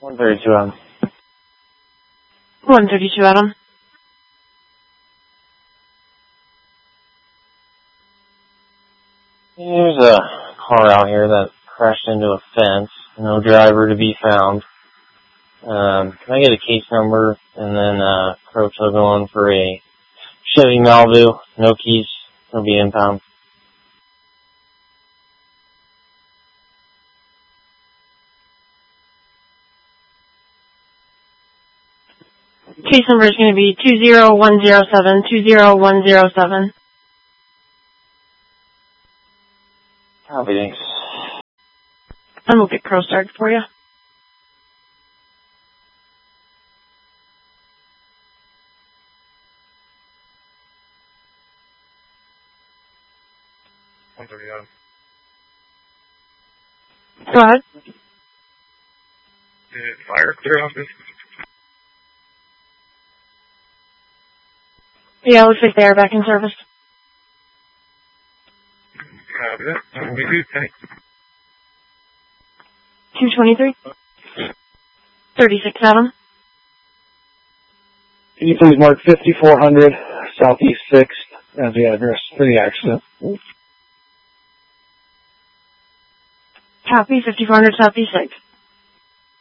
132 Adam. 132 Adam. There's a car out here that crashed into a fence. No driver to be found. Can I get a case number and then approach will go on for a Chevy Malibu? No keys. It'll be impound. Case number is going to be 20107, 20107. Copy, thanks. And we'll get Crow started for you. Go ahead. Did fire clear off this? Yeah, looks like they are back in service. Copy that. That will be good, thanks. 223? 36 Adam. Can you please mark 5400 Southeast 6th as the address for the accident? Copy, 5400 Southeast 6th.